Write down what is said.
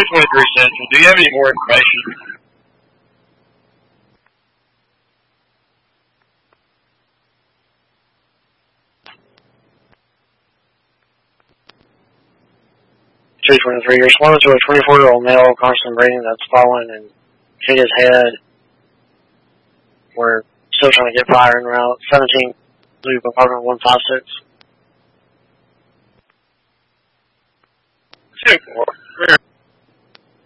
223 Central, do you have any more information? You're responding to a 24-year-old male constantly breathing that's fallen and hit his head. We're still trying to get fire en route. 17, Loop apartment 156. 2-4.